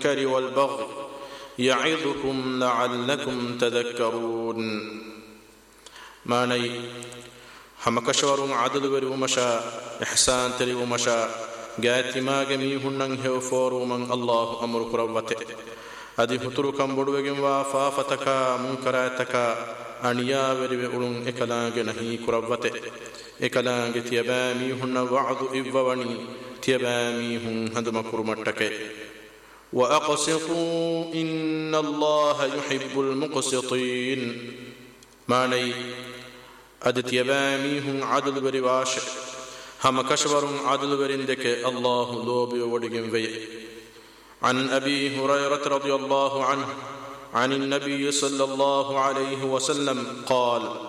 المنكر والبغي يعظكم لعلكم تذكرون. ماني همكشور عدل ومشا إحسان تري ومشا جات ما جميعهن هو فور من الله أمر كروته أدي فتركم بدوجم وافافتك منكراتك أنيا وري أولون إكلانج نهي كروته إكلانج تيبامي هن وعد إبواني تيبامي هن هدم كرمتك وأقسطوا إن الله يحب المقسطين. ماني أدت يباميهم عدل برواش هم كشبر عدل برندك الله لوبي ودقم في. عن أبي هريرة رضي الله عنه عن النبي صلى الله عليه وسلم قال: